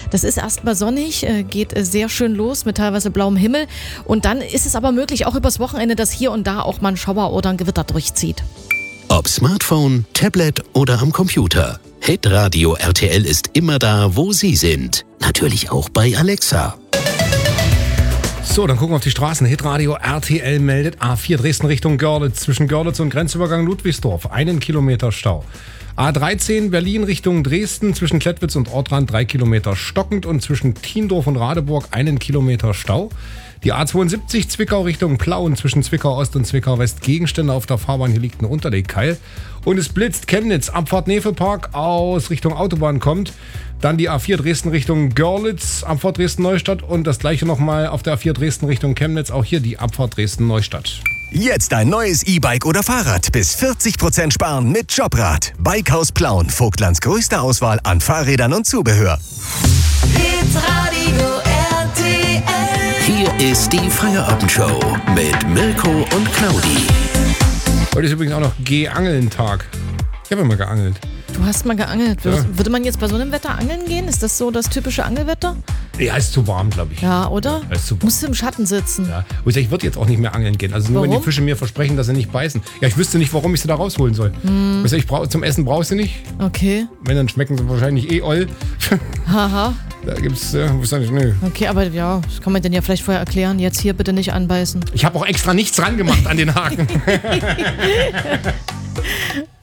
Das ist erstmal sonnig, geht sehr schön los mit teilweise blauem Himmel. Und dann ist es aber möglich, auch übers Wochenende, dass hier und da auch mal ein Schauer oder ein Gewitter durchzieht. Ob Smartphone, Tablet oder am Computer. Hitradio RTL ist immer da, wo Sie sind. Natürlich auch bei Alexa. So, dann gucken wir auf die Straßen. Hitradio RTL meldet A4 Dresden Richtung Görlitz. Zwischen Görlitz und Grenzübergang Ludwigsdorf 1 Kilometer Stau. A13 Berlin Richtung Dresden zwischen Klettwitz und Ortrand 3 Kilometer stockend und zwischen Tiendorf und Radeburg 1 Kilometer Stau. Die A72 Zwickau Richtung Plauen zwischen Zwickau Ost und Zwickau West Gegenstände auf der Fahrbahn. Hier liegt ein Unterlegkeil. Und es blitzt Chemnitz, Abfahrt Nefelpark aus Richtung Autobahn kommt. Dann die A4 Dresden Richtung Görlitz, Abfahrt Dresden-Neustadt. Und das gleiche nochmal auf der A4 Dresden Richtung Chemnitz. Auch hier die Abfahrt Dresden-Neustadt. Jetzt ein neues E-Bike oder Fahrrad. Bis 40% sparen mit Jobrad. Bikehaus Plauen. Vogtlands größte Auswahl an Fahrrädern und Zubehör. Hitradio RTL. Hier ist die Feierabendshow mit Mirko und Claudi. Heute ist übrigens auch noch Geangeln-Tag. Ich habe immer geangelt. Du hast mal geangelt. Ja. Würde man jetzt bei so einem Wetter angeln gehen? Ist das so das typische Angelwetter? Ja, ist zu warm, glaube ich. Ja, oder? Ja, ist zu warm. Musst du im Schatten sitzen. Ja. Und ich würde jetzt auch nicht mehr angeln gehen. Also nur wenn die Warum? Fische mir versprechen, dass sie nicht beißen. Ja, ich wüsste nicht, warum ich sie da rausholen soll. Zum Essen brauchst du nicht. Okay. Wenn, dann schmecken sie wahrscheinlich oll. Haha. Da gibt's, nö. Okay, aber ja, das kann man denn ja vielleicht vorher erklären. Jetzt hier bitte nicht anbeißen. Ich habe auch extra nichts ran gemacht an den Haken.